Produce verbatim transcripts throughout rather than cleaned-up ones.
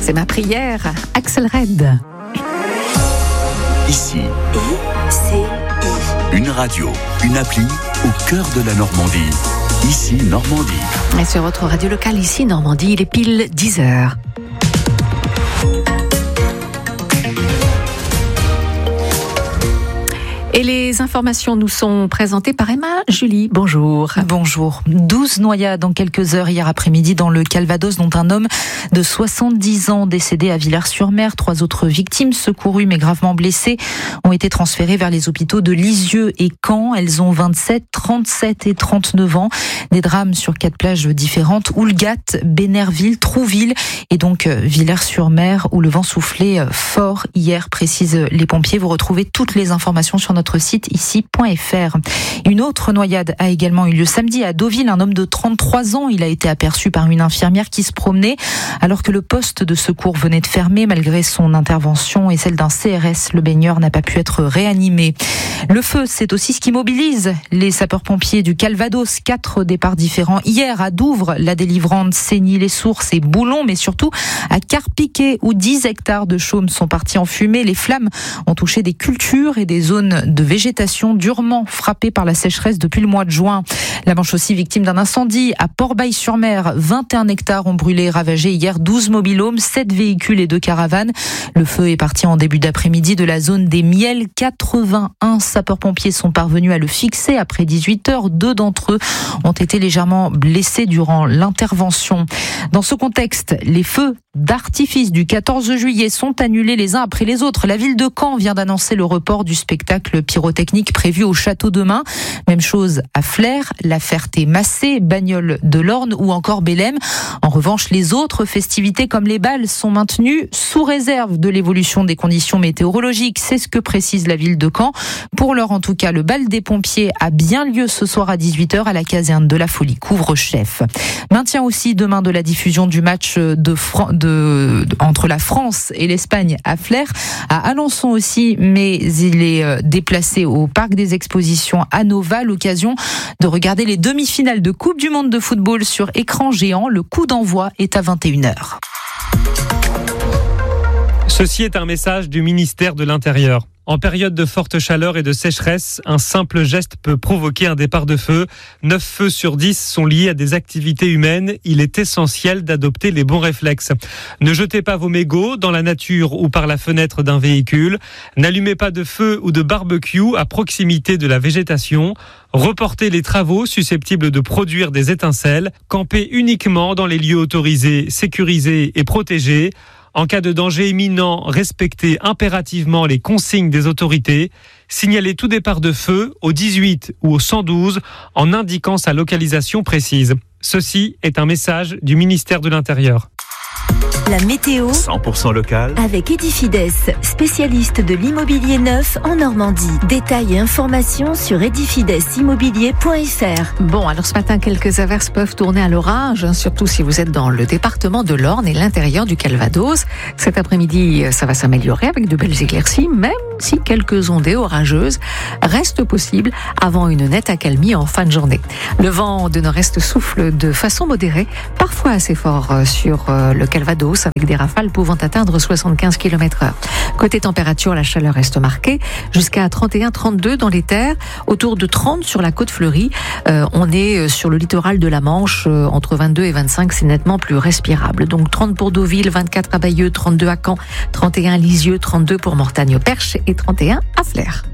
C'est ma prière. Axel Red. Ici, I C I. Une radio, une appli au cœur de la Normandie. Ici, Normandie. Et sur votre radio locale, ici, Normandie, il est pile dix heures. Et les informations nous sont présentées par Emma Julie. Bonjour. Bonjour. douze noyades en quelques heures hier après-midi dans le Calvados, dont un homme de soixante-dix ans décédé à Villars-sur-Mer. Trois autres victimes secourues mais gravement blessées ont été transférées vers les hôpitaux de Lisieux et Caen. Elles ont vingt-sept, trente-sept et trente-neuf ans. Des drames sur quatre plages différentes. Oulgat, Bénerville, Trouville et donc Villars-sur-Mer où le vent soufflait fort hier, précisent les pompiers. Vous retrouvez toutes les informations sur notre Notre site ici point f r. Une autre noyade a également eu lieu samedi à Deauville. Un homme de trente-trois ans, il a été aperçu par une infirmière qui se promenait alors que le poste de secours venait de fermer. Malgré son intervention et celle d'un C R S, le baigneur n'a pas pu être réanimé. Le feu, c'est aussi ce qui mobilise les sapeurs-pompiers du Calvados. Quatre départs différents hier à Douvres, La Délivrante, Saigny-les-Sources et Boulon, mais surtout à Carpiquet où dix hectares de chaumes sont partis en fumée. Les flammes ont touché des cultures et des zones de végétation durement frappée par la sécheresse depuis le mois de juin. La Manche aussi victime d'un incendie à Port-Bail-sur-Mer. vingt et un hectares ont brûlé et ravagé hier douze mobil-homes, sept véhicules et deux caravanes. Le feu est parti en début d'après-midi de la zone des Miels. quatre-vingt-un sapeurs-pompiers sont parvenus à le fixer après dix-huit heures. Deux d'entre eux ont été légèrement blessés durant l'intervention. Dans ce contexte, les feux d'artifice du quatorze juillet sont annulés les uns après les autres. La ville de Caen vient d'annoncer le report du spectacle pyrotechnique prévu au château de Main. Même chose à Flers, La Ferté-Massé, Bagnoles de l'Orne ou encore Bélem. En revanche, les autres festivités comme les bals sont maintenues sous réserve de l'évolution des conditions météorologiques. C'est ce que précise la ville de Caen. Pour l'heure, en tout cas, le bal des pompiers a bien lieu ce soir à dix-huit heures à la caserne de la Folie Couvre-Chef. Maintien aussi demain de la diffusion du match de Fran- de, de, entre la France et l'Espagne à Flers, à Alençon aussi, mais il est déplacé au Parc des Expositions à Nova, l'occasion de regarder les demi-finales de Coupe du Monde de football sur écran géant. Le coup d'envoi est à vingt et une heures. Ceci est un message du ministère de l'Intérieur. En période de forte chaleur et de sécheresse, un simple geste peut provoquer un départ de feu. neuf feux sur dix sont liés à des activités humaines. Il est essentiel d'adopter les bons réflexes. Ne jetez pas vos mégots dans la nature ou par la fenêtre d'un véhicule. N'allumez pas de feu ou de barbecue à proximité de la végétation. Reportez les travaux susceptibles de produire des étincelles. Campez uniquement dans les lieux autorisés, sécurisés et protégés. En cas de danger imminent, respectez impérativement les consignes des autorités. Signalez tout départ de feu au dix-huit ou au cent douze en indiquant sa localisation précise. Ceci est un message du ministère de l'Intérieur. La météo cent pour cent local avec Edifides, spécialiste de l'immobilier neuf en Normandie. Détails et informations sur edifides immobilier point f r. Bon, alors ce matin, quelques averses peuvent tourner à l'orage, hein, surtout si vous êtes dans le département de l'Orne et l'intérieur du Calvados. Cet après-midi, ça va s'améliorer avec de belles éclaircies, même si quelques ondées orageuses restent possibles avant une nette accalmie en fin de journée. Le vent de nord-est souffle de façon modérée, parfois assez fort sur le Calvados, avec des rafales pouvant atteindre soixante-quinze kilomètres heure. Côté température, la chaleur reste marquée, jusqu'à trente et un à trente-deux dans les terres, autour de trente sur la côte fleurie. Euh, on est sur le littoral de la Manche, euh, entre vingt-deux et vingt-cinq, c'est nettement plus respirable. Donc trente pour Deauville, vingt-quatre à Bayeux, trente-deux à Caen, trente et un à Lisieux, trente-deux pour Mortagne-au-Perche et trente et un à Flers.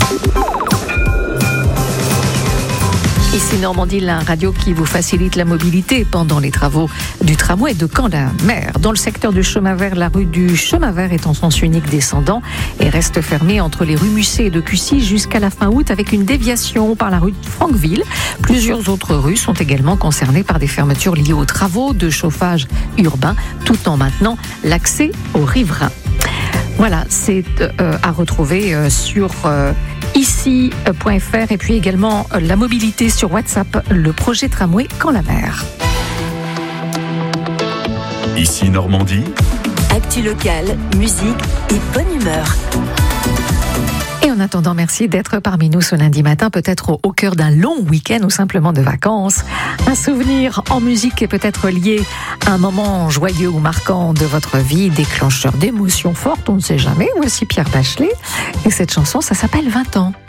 Ici Normandie, la radio qui vous facilite la mobilité pendant les travaux du tramway de Caen-la-Mer. Dans le secteur du chemin vert, la rue du chemin vert est en sens unique descendant et reste fermée entre les rues Musset et de Cussy jusqu'à la fin août avec une déviation par la rue de Franqueville. Plusieurs autres rues sont également concernées par des fermetures liées aux travaux de chauffage urbain tout en maintenant l'accès aux riverains. Voilà, c'est euh, à retrouver euh, sur euh, ici point f r et puis également euh, la mobilité sur WhatsApp, le projet tramway Caen-la-Mer. Ici Normandie. Actu locale, musique et bonne humeur. Et en attendant, merci d'être parmi nous ce lundi matin, peut-être au, au cœur d'un long week-end ou simplement de vacances. Un souvenir en musique est peut-être lié à un moment joyeux ou marquant de votre vie, déclencheur d'émotions fortes, on ne sait jamais. Voici Pierre Bachelet et cette chanson, ça s'appelle vingt ans.